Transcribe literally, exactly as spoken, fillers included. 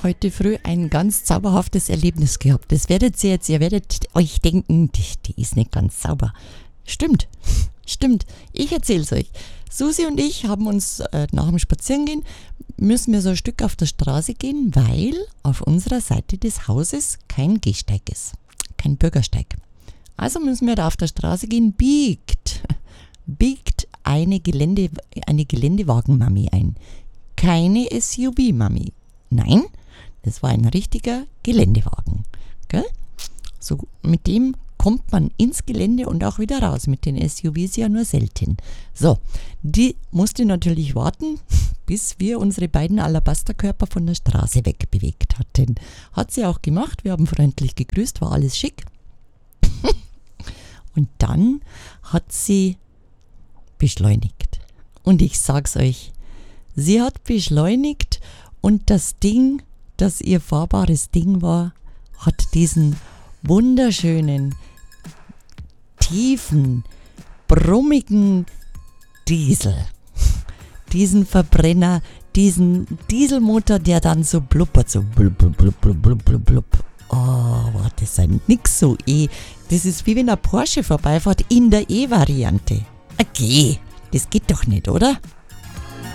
heute früh ein ganz zauberhaftes Erlebnis gehabt. Das werdet ihr jetzt, ihr werdet euch denken, die, die ist nicht ganz sauber. Stimmt, stimmt. Ich erzähl's euch. Susi und ich haben uns äh, nach dem Spazierengehen, müssen wir so ein Stück auf der Straße gehen, weil auf unserer Seite des Hauses kein Gehsteig ist. Kein Bürgersteig. Also müssen wir da auf der Straße gehen, biegt, biegt eine, Gelände, eine Geländewagenmami ein. Keine S U V-Mami. Nein, das war ein richtiger Geländewagen. Gell? So, mit dem kommt man ins Gelände und auch wieder raus. Mit den S U Vs ja nur selten. So, die musste natürlich warten, bis wir unsere beiden Alabasterkörper von der Straße wegbewegt hatten. Hat sie auch gemacht. Wir haben freundlich gegrüßt, war alles schick. Und dann hat sie beschleunigt. Und ich sag's euch, sie hat beschleunigt und das Ding, das ihr fahrbares Ding war, hat diesen wunderschönen, tiefen, brummigen Diesel, diesen Verbrenner, diesen Dieselmotor, der dann so blubbert, so blub, blub, blub, blub, blub, blub, blub. Oh, war das ein nix so E. Das ist wie wenn ein Porsche vorbeifährt in der E-Variante. Okay, das geht doch nicht, oder?